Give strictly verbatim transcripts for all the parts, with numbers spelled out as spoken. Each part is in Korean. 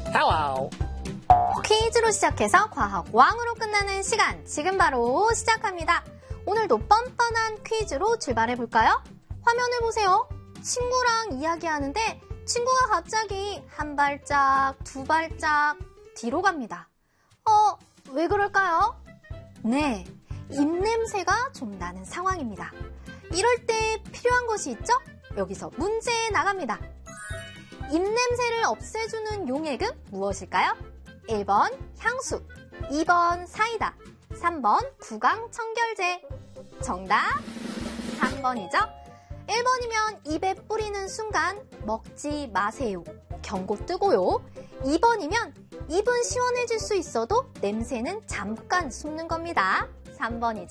Hello. 퀴즈로 시작해서 과학 왕으로 끝나는 시간, 지금 바로 시작합니다. 오늘도 뻔뻔한 퀴즈로 출발해볼까요? 화면을 보세요. 친구랑 이야기하는데 친구가 갑자기 한 발짝, 두 발짝 뒤로 갑니다. 어, 왜 그럴까요? 네, 입냄새가 좀 나는 상황입니다. 이럴 때 필요한 것이 있죠? 여기서 문제 나갑니다. 입냄새를 없애주는 용액은 무엇일까요? 일 번 향수, 이 번 사이다, 삼 번 구강청결제. 정답 삼 번이죠? 일 번이면 입에 뿌리는 순간 먹지 마세요. 경고 뜨고요. 이 번이면 입은 시원해질 수 있어도 냄새는 잠깐 숨는 겁니다. 삼 번이죠?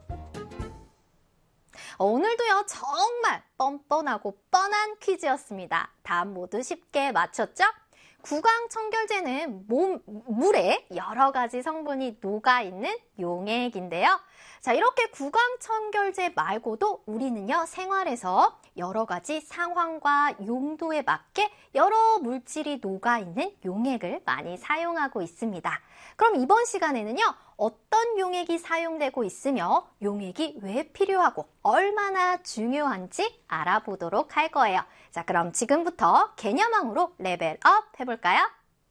오늘도요, 정말 뻔뻔하고 뻔한 퀴즈였습니다. 다음 모두 쉽게 맞췄죠? 구강청결제는 몸, 물에 여러 가지 성분이 녹아있는 용액인데요. 자, 이렇게 구강청결제 말고도 우리는요, 생활에서 여러 가지 상황과 용도에 맞게 여러 물질이 녹아있는 용액을 많이 사용하고 있습니다. 그럼 이번 시간에는요, 어떤 용액이 사용되고 있으며 용액이 왜 필요하고 얼마나 중요한지 알아보도록 할 거예요. 자, 그럼 지금부터 개념왕으로 레벨업 해볼까요?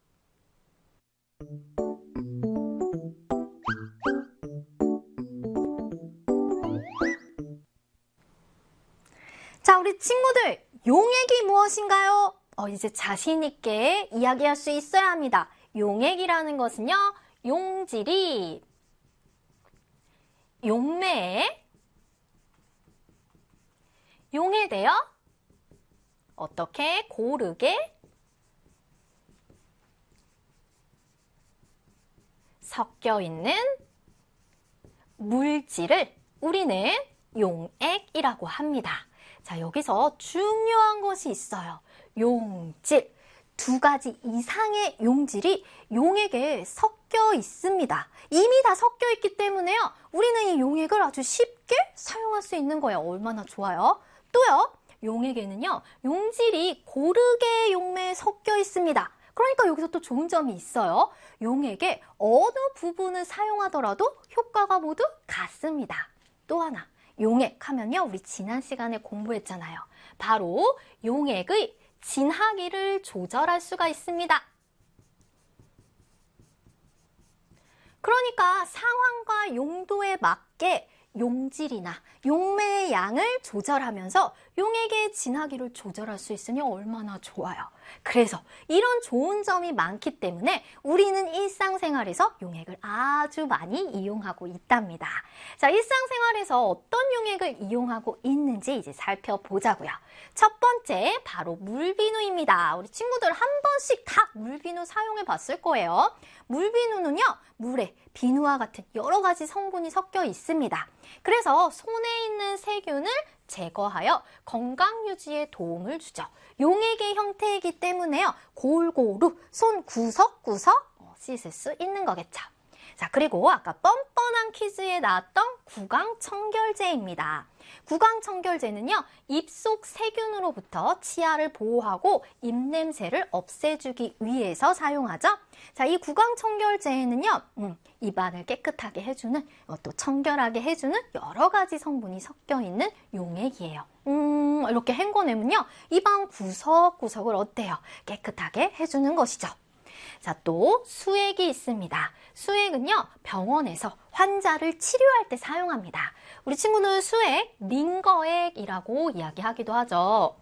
자, 우리 친구들, 용액이 무엇인가요? 어, 이제 자신 있게 이야기할 수 있어야 합니다. 용액이라는 것은요, 용질이 용매에 용해되어 어떻게 고르게 섞여 있는 물질을 우리는 용액이라고 합니다. 자, 여기서 중요한 것이 있어요. 용질. 두 가지 이상의 용질이 용액에 섞여 있습니다. 이미 다 섞여 있기 때문에요, 우리는 이 용액을 아주 쉽게 사용할 수 있는 거예요. 얼마나 좋아요. 또요, 용액에는요, 용질이 고르게 용매에 섞여 있습니다. 그러니까 여기서 또 좋은 점이 있어요. 용액의 어느 부분을 사용하더라도 효과가 모두 같습니다. 또 하나, 용액 하면요, 우리 지난 시간에 공부했잖아요. 바로 용액의 진하기를 조절할 수가 있습니다. 그러니까 상황과 용도에 맞게 용질이나 용매의 양을 조절하면서 용액의 진하기를 조절할 수 있으니 얼마나 좋아요. 그래서 이런 좋은 점이 많기 때문에 우리는 일상생활에서 용액을 아주 많이 이용하고 있답니다. 자, 일상생활에서 어떤 용액을 이용하고 있는지 이제 살펴보자고요. 첫 번째, 바로 물비누입니다. 우리 친구들 한 번씩 다 물비누 사용해 봤을 거예요. 물비누는요, 물에 비누와 같은 여러 가지 성분이 섞여 있습니다. 그래서 손에 있는 세균을 제거하여 건강 유지에 도움을 주죠. 용액의 형태이기 때문에요, 골고루 손 구석구석 씻을 수 있는 거겠죠. 자, 그리고 아까 뻔뻔한 퀴즈에 나왔던 구강청결제입니다. 구강청결제는요, 입속 세균으로부터 치아를 보호하고 입냄새를 없애주기 위해서 사용하죠. 자, 이 구강청결제에는요, 음, 입안을 깨끗하게 해주는, 어, 또 청결하게 해주는 여러 가지 성분이 섞여 있는 용액이에요. 음, 이렇게 헹궈내면요, 입안 구석구석을 어때요? 깨끗하게 해주는 것이죠. 자, 또 수액이 있습니다. 수액은요, 병원에서 환자를 치료할 때 사용합니다. 우리 친구는 수액, 링거액이라고 이야기하기도 하죠.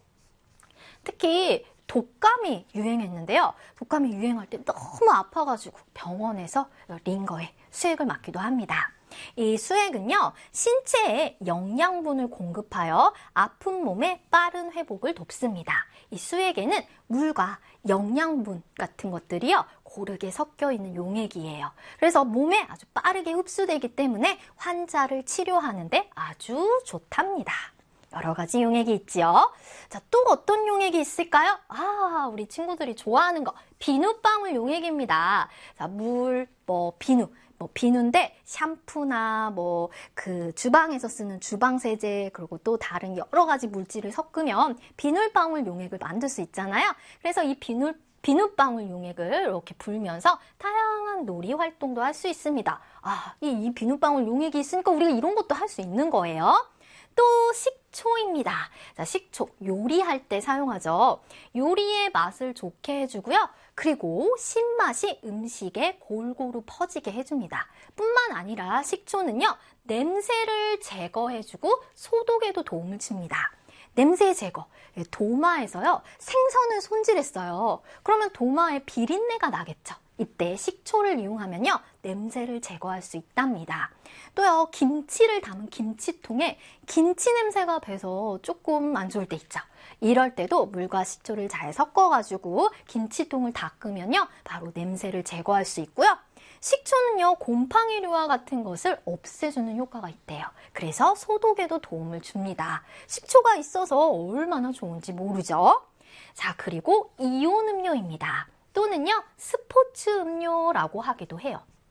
특히 독감이 유행했는데요. 독감이 유행할 때 너무 아파가지고 병원에서 링거액, 수액을 맞기도 합니다. 이 수액은요, 신체에 영양분을 공급하여 아픈 몸의 빠른 회복을 돕습니다. 이 수액에는 물과 영양분 같은 것들이요, 고르게 섞여 있는 용액이에요. 그래서 몸에 아주 빠르게 흡수되기 때문에 환자를 치료하는데 아주 좋답니다. 여러 가지 용액이 있지요. 자, 또 어떤 용액이 있을까요? 아, 우리 친구들이 좋아하는 거, 비누방울 용액입니다. 자, 물, 뭐 비누, 뭐 비누인데 샴푸나 뭐 그 주방에서 쓰는 주방 세제, 그리고 또 다른 여러 가지 물질을 섞으면 비눗방울 용액을 만들 수 있잖아요. 그래서 이 비눗 비눗방울 용액을 이렇게 불면서 다양한 놀이 활동도 할 수 있습니다. 아, 이, 이 비눗방울 용액이 있으니까 우리가 이런 것도 할 수 있는 거예요. 또 식초입니다. 자, 식초 요리할 때 사용하죠. 요리의 맛을 좋게 해주고요. 그리고 신맛이 음식에 골고루 퍼지게 해줍니다. 뿐만 아니라 식초는요, 냄새를 제거해주고 소독에도 도움을 줍니다. 냄새 제거. 도마에서요, 생선을 손질했어요. 그러면 도마에 비린내가 나겠죠. 이때 식초를 이용하면요, 냄새를 제거할 수 있답니다. 또요, 김치를 담은 김치통에 김치 냄새가 배서 조금 안 좋을 때 있죠. 이럴 때도 물과 식초를 잘 섞어가지고 김치통을 닦으면요, 바로 냄새를 제거할 수 있고요. 식초는요, 곰팡이류와 같은 것을 없애주는 효과가 있대요. 그래서 소독에도 도움을 줍니다. 식초가 있어서 얼마나 좋은지 모르죠? 자, 그리고 이온 음료입니다. 또는요, 스포츠 음료라고 하기도 해요.